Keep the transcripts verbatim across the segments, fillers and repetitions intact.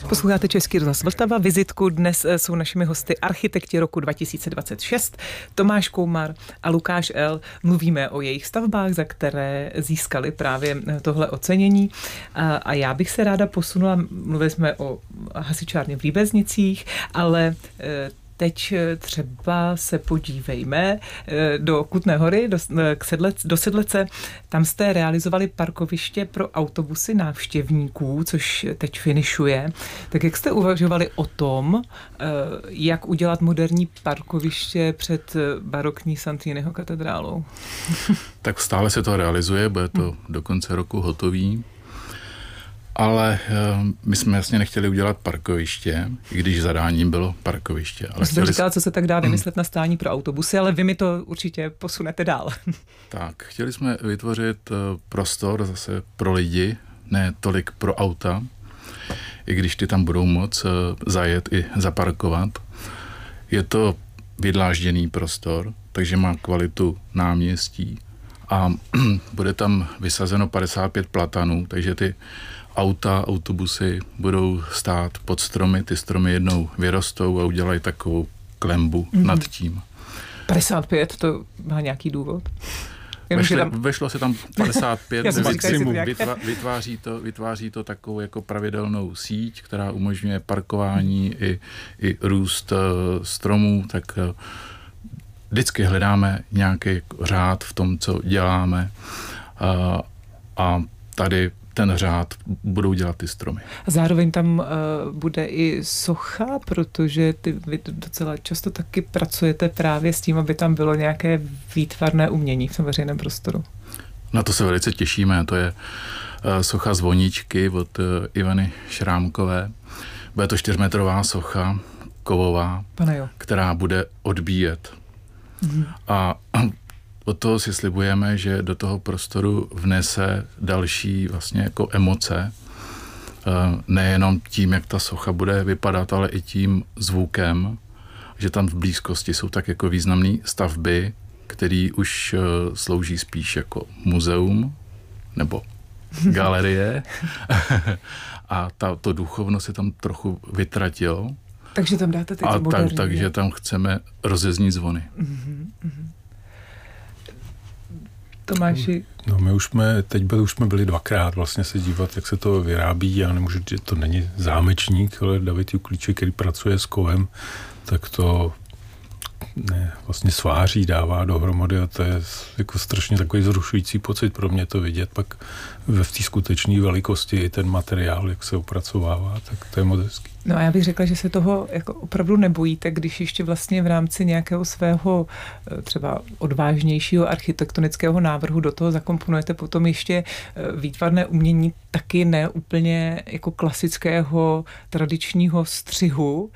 Posloucháte Český rozhlas Vltava. Vizitku dnes jsou našimi hosty architekti roku dva tisíce dvacet šest, Tomáš Koumar a Lukáš L. Mluvíme o jejich stavbách, za které získali právě tohle ocenění. A, a já bych se ráda posunula, mluvili jsme o hasičárně v Líbeznicích, ale teď třeba se podívejme do Kutné Hory, do, k Sedlec, do Sedlece. Tam jste realizovali parkoviště pro autobusy návštěvníků, což teď finišuje. Tak jak jste uvažovali o tom, jak udělat moderní parkoviště před barokní Santiniho katedrálou? Tak stále se to realizuje, bude to hmm. do konce roku hotový. Ale uh, my jsme jasně nechtěli udělat parkoviště, i když zadáním bylo parkoviště. Ale jste říkala, co se tak dá vymyslet na stání pro autobusy, ale vy mi to určitě posunete dál. Tak, chtěli jsme vytvořit uh, prostor zase pro lidi, ne tolik pro auta, i když ty tam budou moc uh, zajet i zaparkovat. Je to vydlážděný prostor, takže má kvalitu náměstí a bude tam vysazeno padesát pět platanů, takže ty auta, autobusy budou stát pod stromy, ty stromy jednou vyrostou a udělají takovou klembu mm-hmm. nad tím. padesát pět, to má nějaký důvod? Vešli, tam... Vešlo se tam padesát pět, vytvá, vytváří, to, vytváří to takovou jako pravidelnou síť, která umožňuje parkování i, i růst uh, stromů, tak uh, vždycky hledáme nějaký řád v tom, co děláme uh, a tady ten řád budou dělat ty stromy. A zároveň tam uh, bude i socha, protože ty, vy docela často taky pracujete právě s tím, aby tam bylo nějaké výtvarné umění v tom veřejném prostoru. Na to se velice těšíme. To je uh, socha Zvoničky od uh, Ivany Šrámkové. Bude to čtyřmetrová socha, kovová, která bude odbíjet. Mhm. A od toho si slibujeme, že do toho prostoru vnese další vlastně jako emoce. Nejenom tím, jak ta socha bude vypadat, ale i tím zvukem, že tam v blízkosti jsou tak jako významné stavby, které už slouží spíš jako muzeum nebo galerie. A ta, to duchovno se tam trochu vytratilo. Takže tam dáte ty A moderní. tak, takže tam chceme rozeznít zvony. Mm-hmm, mm-hmm. Tomáši. No my už jsme, teď byli, už jsme byli dvakrát vlastně se dívat, jak se to vyrábí. Já nemůžu, že to není zámečník, ale David Juklíček, který pracuje s kovem, tak to ne, vlastně sváří, dává dohromady a to je jako strašně takový zrušující pocit pro mě to vidět pak ve v té skutečné velikosti i ten materiál, jak se opracovává, tak to je moc hezký. No a já bych řekla, že se toho jako opravdu nebojíte, když ještě vlastně v rámci nějakého svého třeba odvážnějšího architektonického návrhu do toho zakomponujete potom ještě výtvarné umění taky ne úplně jako klasického tradičního střihu,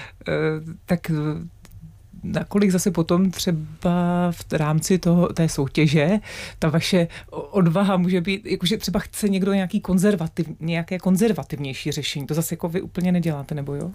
tak nakolik zase potom třeba v rámci toho, té soutěže ta vaše odvaha může být, jakože třeba chce někdo nějaký konzervativ, nějaké konzervativnější řešení. To zase jako vy úplně neděláte, nebo jo?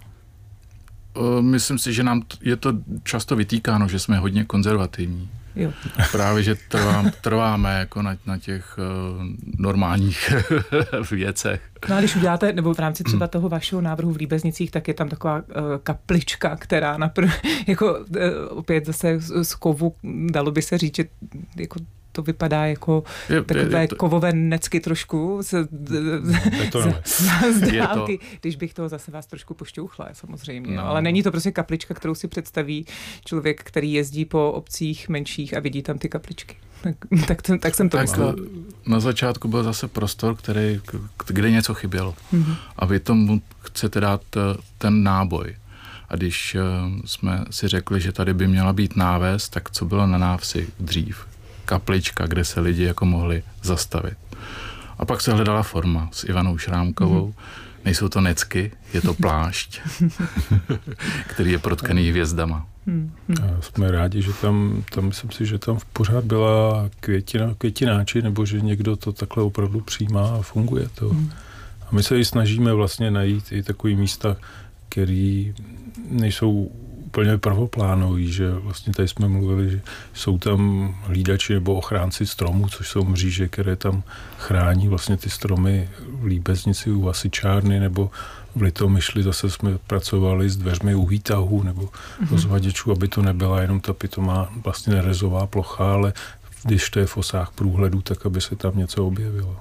Myslím si, že nám je to často vytýkáno, že jsme hodně konzervativní. Jo. Právě, že trvám, trváme jako na, na těch uh, normálních věcech. No a když uděláte, nebo v rámci třeba toho vašeho návrhu v Líbeznicích, tak je tam taková uh, kaplička, která napr- jako uh, opět zase z, z kovu, dalo by se říct, že jako to vypadá jako je, takové je to, kovové necky trošku z, z, z dálky, když bych toho zase vás trošku pošťouchla, samozřejmě. No. Ale není to prostě kaplička, kterou si představí člověk, který jezdí po obcích menších a vidí tam ty kapličky. Tak, tak, tak jsem to tak myslela. Na začátku byl zase prostor, který, kde něco chybělo. Mm-hmm. A vy tomu chcete dát ten náboj. A když jsme si řekli, že tady by měla být náves, tak co bylo na návsi dřív? Kaplička, kde se lidi jako mohli zastavit. A pak se hledala forma s Ivanou Šrámkovou. Mm-hmm. Nejsou to necky, je to plášť, který je protkaný hvězdama. A jsme rádi, že tam, tam myslím si, že tam pořád byla květina, květináči, nebo že někdo to takhle opravdu přijímá a funguje to. Mm. A my se i snažíme vlastně najít i takový místa, který nejsou úplně prvoplánový, že vlastně tady jsme mluvili, že jsou tam hlídači nebo ochránci stromů, což jsou mříže, které tam chrání vlastně ty stromy v Líbeznici u Hasičárny, nebo v Litomyšli zase jsme pracovali s dveřmi u výtahů nebo mm-hmm. rozvaděčů, aby to nebyla jenom ta pitomá vlastně nerezová plocha, ale když to je v osách průhledu, tak aby se tam něco objevilo.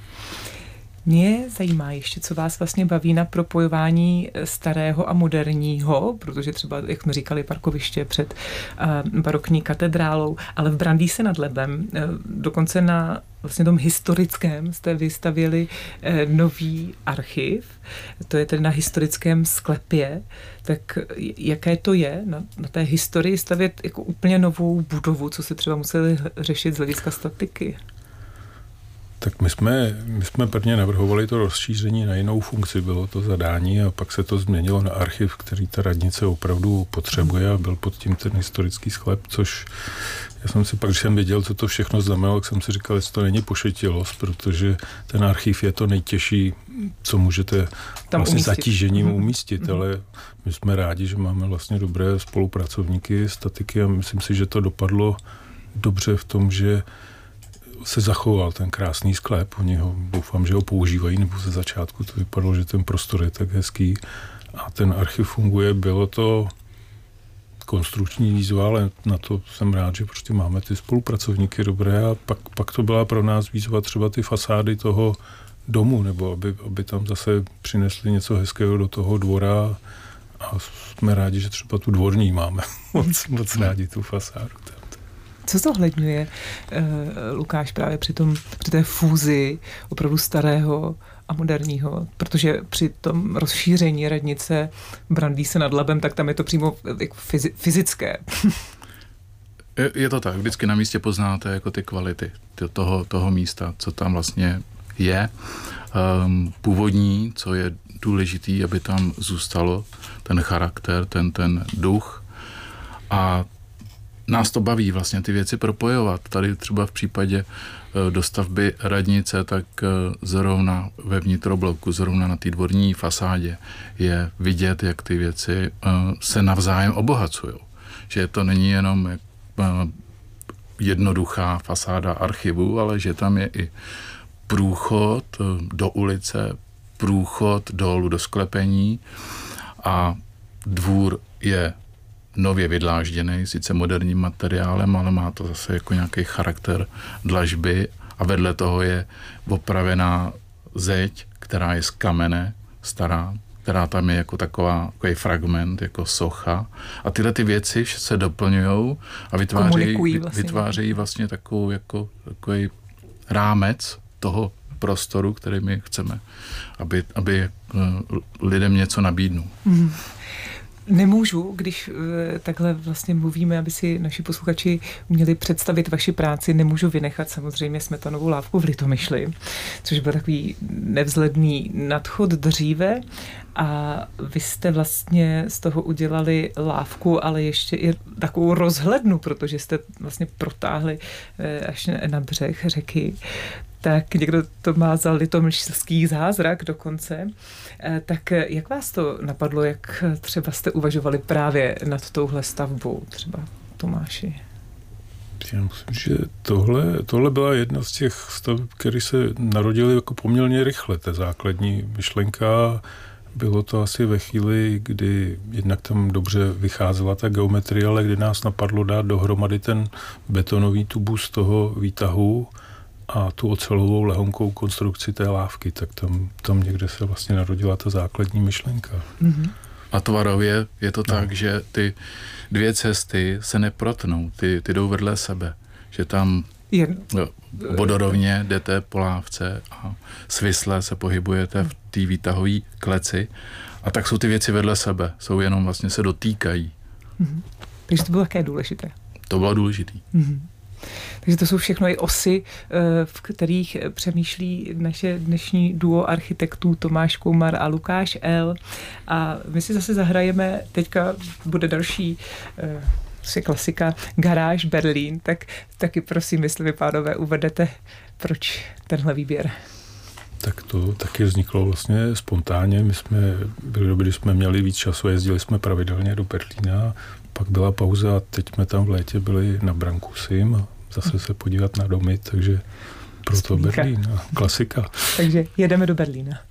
Mě zajímá ještě, co vás vlastně baví na propojování starého a moderního, protože třeba, jak jsme říkali, parkoviště před uh, barokní katedrálou, ale v Brandýse nad Labem, uh, dokonce na vlastně tom historickém jste vystavěli uh, nový archiv, to je tedy na historickém sklepě, tak jaké to je na, na té historii stavět jako úplně novou budovu, co se třeba museli řešit z hlediska statiky? Tak my jsme, my jsme prvně navrhovali to rozšíření na jinou funkci, bylo to zadání a pak se to změnilo na archiv, který ta radnice opravdu potřebuje a byl pod tím ten historický sklep, což já jsem si pak, když jsem věděl, co to všechno znamenalo, tak jsem si říkal, jestli to není pošetilost, protože ten archiv je to nejtěžší, co můžete tam vlastně umístit. Zatížením umístit, mm-hmm. ale my jsme rádi, že máme vlastně dobré spolupracovníky, statiky a myslím si, že to dopadlo dobře v tom, že se zachoval ten krásný sklep, oni ho, doufám, že ho používají, nebo ze začátku to vypadalo, že ten prostor je tak hezký a ten archiv funguje, bylo to konstrukční výzva, ale na to jsem rád, že prostě máme ty spolupracovníky dobré a pak, pak to byla pro nás výzva třeba ty fasády toho domu, nebo aby, aby tam zase přinesli něco hezkého do toho dvora a jsme rádi, že třeba tu dvorní máme moc, moc rádi tu fasádu. Co zohledňuje uh, Lukáš právě při, tom, při té fúzi opravdu starého a moderního? Protože při tom rozšíření radnice Brandýse nad Labem, tak tam je to přímo jako fyzi- fyzické. je, je to tak, vždycky na místě poznáte jako ty kvality toho, toho místa, co tam vlastně je. Um, původní, co je důležitý, aby tam zůstalo, ten charakter, ten, ten duch a nás to baví vlastně ty věci propojovat. Tady třeba v případě dostavby radnice, tak zrovna ve vnitrobloku, zrovna na té dvorní fasádě je vidět, jak ty věci se navzájem obohacují. Že to není jenom jednoduchá fasáda archivu, ale že tam je i průchod do ulice, průchod dolů do sklepení a dvůr je nově vydlážděný, sice moderním materiálem, ale má to zase jako nějaký charakter dlažby a vedle toho je opravená zeď, která je z kamene, stará, která tam je jako taková, takový fragment, jako socha. A tyhle ty věci se doplňují a vytvářejí vlastně. vytvářejí vlastně takovou jako takový rámec toho prostoru, který my chceme, aby, aby lidem něco nabídnul. Mm. Nemůžu, když takhle vlastně mluvíme, aby si naši posluchači měli představit vaši práci, nemůžu vynechat samozřejmě smetanovou lávku v Litomyšli, což byl takový nevzhledný nadchod dříve a vy jste vlastně z toho udělali lávku, ale ještě i takovou rozhlednu, protože jste vlastně protáhli až na břeh řeky. Tak někdo to má za litomyšlský zázrak dokonce. Tak jak vás to napadlo, jak třeba jste uvažovali právě nad touhle stavbou, třeba Tomáši? Já myslím, že tohle, tohle byla jedna z těch staveb, které se narodily jako poměrně rychle. Ta základní myšlenka, bylo to asi ve chvíli, kdy jednak tam dobře vycházela ta geometrie, ale kdy nás napadlo dát dohromady ten betonový tubus toho výtahu a tu ocelovou lehonkou konstrukci té lávky, tak tam, tam někde se vlastně narodila ta základní myšlenka. Mm-hmm. A tvarově je to no. tak, že ty dvě cesty se neprotnou, ty, ty jdou vedle sebe, že tam je... vodorovně jdete po lávce a svisle se pohybujete v té výtahové kleci a tak jsou ty věci vedle sebe, jsou jenom vlastně se dotýkají. Mm-hmm. Takže to bylo také důležité. To bylo důležitý. Mm-hmm. Takže to jsou všechno i osy, v kterých přemýšlí naše dnešní duo architektů Tomáš Koumar a Lukáš L. A my si zase zahrajeme, teďka bude další je klasika Garáž Berlín, tak taky prosím, jestli vy, pánové, uvedete, proč tenhle výběr. tak to taky vzniklo vlastně spontánně. My jsme byli doby, kdy jsme měli víc času, jezdili jsme pravidelně do Berlína, pak byla pauza a teď jsme tam v létě byli na Brancusim a zase se podívat na domy, takže proto Berlín, klasika. Takže jedeme do Berlína.